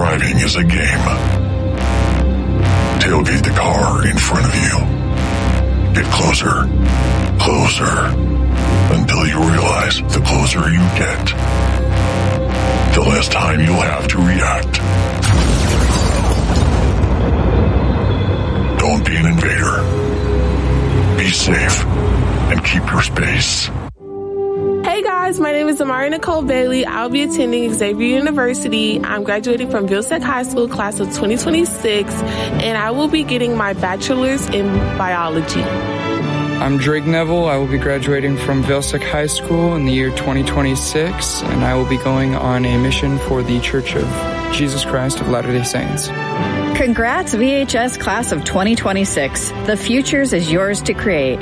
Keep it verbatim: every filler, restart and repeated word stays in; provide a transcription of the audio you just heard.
Driving is a game. Tailgate the car in front of you. Get closer, closer, until you realize the closer you get, the less time you'll have to react. Don't be an invader. Be safe and keep your space. Hey guys, my name is Amari Nicole Bailey. I'll be attending Xavier University. I'm graduating from Vilsack High School, class of twenty twenty-six, and I will be getting my bachelor's in biology. I'm Drake Neville. I will be graduating from Vilsack High School in the year twenty twenty-six, and I will be going on a mission for the Church of Jesus Christ of Latter-day Saints. Congrats, V H S class of twenty twenty-six. The futures is yours to create.